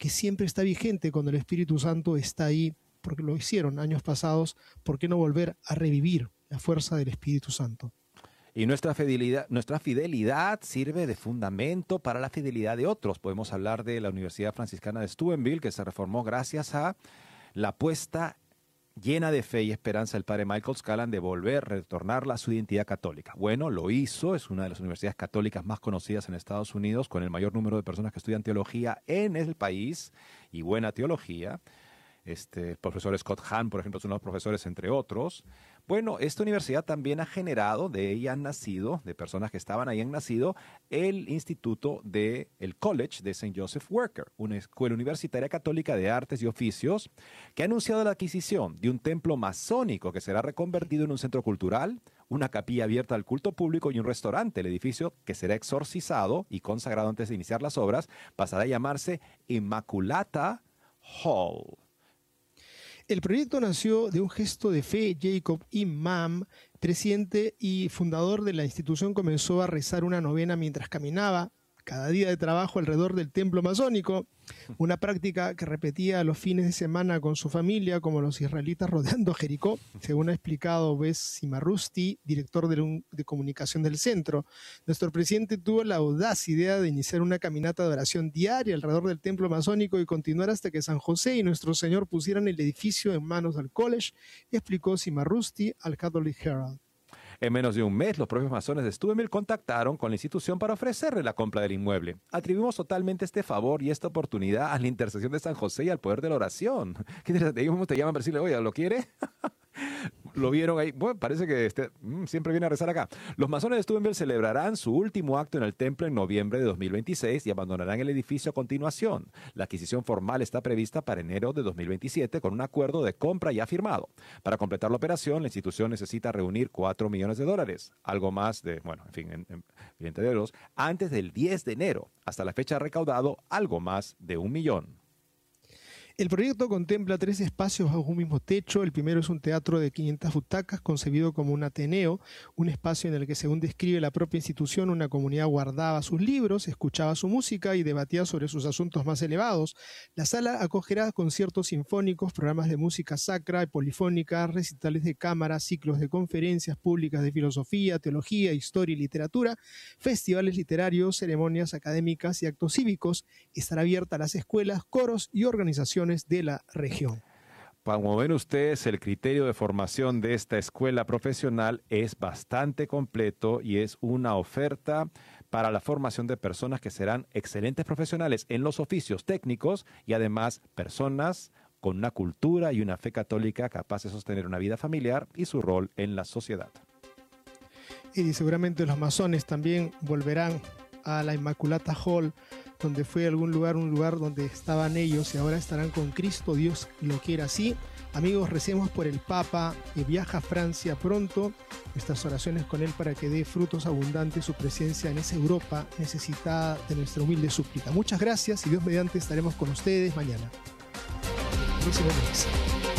que siempre está vigente cuando el Espíritu Santo está ahí, porque lo hicieron años pasados. ¿Por qué no volver a revivir la fuerza del Espíritu Santo? Y nuestra fidelidad sirve de fundamento para la fidelidad de otros. Podemos hablar de la Universidad Franciscana de Steubenville, que se reformó gracias a la apuesta llena de fe y esperanza del padre Michael Scallan de retornarla a su identidad católica. Bueno, lo hizo, es una de las universidades católicas más conocidas en Estados Unidos, con el mayor número de personas que estudian teología en el país, y buena teología. El profesor Scott Hahn, por ejemplo, es uno de los profesores, entre otros. Bueno, esta universidad también ha generado, de ella han nacido, de personas que estaban ahí han nacido, el instituto el College de St. Joseph Worker, una escuela universitaria católica de artes y oficios, que ha anunciado la adquisición de un templo masónico que será reconvertido en un centro cultural, una capilla abierta al culto público y un restaurante. El edificio, que será exorcizado y consagrado antes de iniciar las obras, pasará a llamarse Immaculata Hall. El proyecto nació de un gesto de fe. Jacob Imam, presidente y fundador de la institución, comenzó a rezar una novena mientras caminaba cada día de trabajo alrededor del templo masónico, una práctica que repetía los fines de semana con su familia, como los israelitas rodeando Jericó, según ha explicado Wes Simarusti, director de comunicación del centro. Nuestro presidente tuvo la audaz idea de iniciar una caminata de oración diaria alrededor del templo masónico y continuar hasta que San José y Nuestro Señor pusieran el edificio en manos del college, explicó Simarusti al Catholic Herald. En menos de un mes, los propios masones de Steubenville contactaron con la institución para ofrecerle la compra del inmueble. Atribuimos totalmente este favor y esta oportunidad a la intercesión de San José y al poder de la oración. ¿Qué interesante? Ellos mismos te llaman para decirle, oye, ¿lo quiere? Lo vieron ahí. Bueno, parece que siempre viene a rezar acá. Los masones de Steubenville celebrarán su último acto en el templo en noviembre de 2026 y abandonarán el edificio a continuación. La adquisición formal está prevista para enero de 2027 con un acuerdo de compra ya firmado. Para completar la operación, la institución necesita reunir $4 millones, algo más de, en euros, antes del 10 de enero. Hasta la fecha ha recaudado algo más de $1 millón. El proyecto contempla 3 espacios bajo un mismo techo. El primero es un teatro de 500 butacas concebido como un ateneo, un espacio en el que, según describe la propia institución, una comunidad guardaba sus libros, escuchaba su música y debatía sobre sus asuntos más elevados. La sala acogerá conciertos sinfónicos, programas de música sacra y polifónica, recitales de cámara, ciclos de conferencias públicas de filosofía, teología, historia y literatura, festivales literarios, ceremonias académicas y actos cívicos. Estará abierta a las escuelas, coros y organizaciones de la región. Como ven ustedes, el criterio de formación de esta escuela profesional es bastante completo y es una oferta para la formación de personas que serán excelentes profesionales en los oficios técnicos y además personas con una cultura y una fe católica capaces de sostener una vida familiar y su rol en la sociedad. Y seguramente los masones también volverán a la Immaculata Hall, donde fue un lugar donde estaban ellos, y ahora estarán con Cristo. Dios lo quiera así. Amigos, recemos por el Papa que viaja a Francia pronto. Nuestras oraciones con él para que dé frutos abundantes su presencia en esa Europa necesitada de nuestra humilde súplica. Muchas gracias y Dios mediante estaremos con ustedes mañana. Próximo mes.